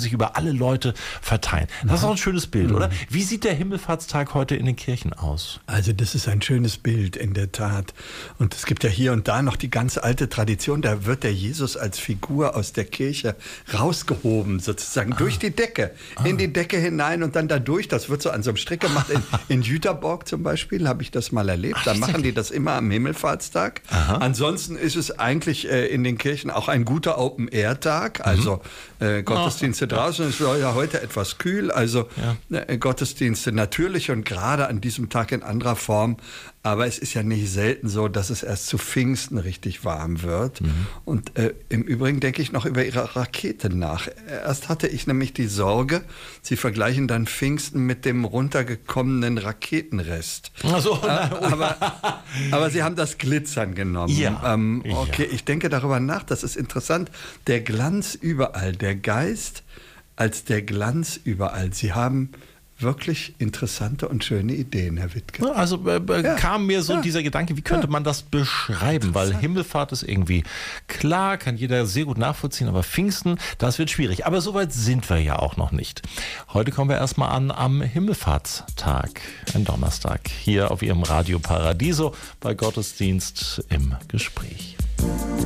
sich über alle Leute verteilen. Das ist auch ein schönes Bild, oder? Wie sieht der Himmelfahrtstag heute in den Kirchen aus? Also das ist ein schönes Bild, in der Tat. Und es gibt ja hier und da noch die ganz alte Tradition, da wird der Jesus als Figur aus der Kirche rausgehoben, sozusagen durch die Decke, in die Decke hinein und dann da durch. Das wird so an so einem Strick gemacht. In Jüterborg zum Beispiel habe ich das mal erlebt. Da machen die das immer am Himmelfahrtstag. Ansonsten ist es eigentlich in den Kirchen auch ein guter Open-Air-Tag. Also Gottesdienste draußen. Es war ja heute etwas kühl. Also Gottesdienste natürlich und gerade an diesem Tag in anderer Form. Aber es ist ja nicht selten so, dass es erst zu Pfingsten richtig warm wird. Und im Übrigen denke ich noch über Ihre Rakete nach. Erst hatte ich nämlich die Sorge, Sie vergleichen dann Pfingsten mit dem runtergekommenen Raketenrest. Ach so, aber Sie haben das Glitzern genommen. Ja. Okay, ich denke darüber nach, das ist interessant. Der Glanz überall, der Geist als der Glanz überall. Sie haben wirklich interessante und schöne Ideen, Herr Wittke. Also kam mir so dieser Gedanke, wie könnte man das beschreiben? Weil Himmelfahrt ist irgendwie klar, kann jeder sehr gut nachvollziehen, aber Pfingsten, das wird schwierig. Aber soweit sind wir ja auch noch nicht. Heute kommen wir erstmal an am Himmelfahrtstag, ein Donnerstag, hier auf Ihrem Radio Paradiso bei Gottesdienst im Gespräch.